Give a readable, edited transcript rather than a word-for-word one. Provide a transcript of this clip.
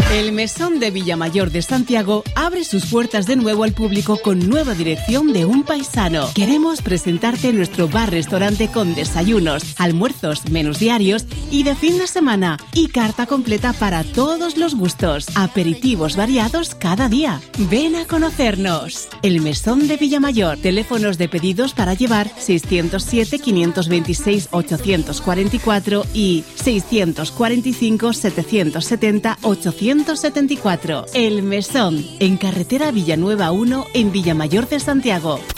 El Mesón de Villamayor de Santiago abre sus puertas de nuevo al público con nueva dirección de un paisano. Queremos presentarte nuestro bar-restaurante con desayunos, almuerzos, menús diarios y de fin de semana y carta completa para todos los gustos. Aperitivos variados cada día. Ven a conocernos. El Mesón de Villamayor. Teléfonos de pedidos para llevar 607-526-844 y 645-770-874. El Mesón, en carretera Villanueva 1, en Villamayor de Santiago.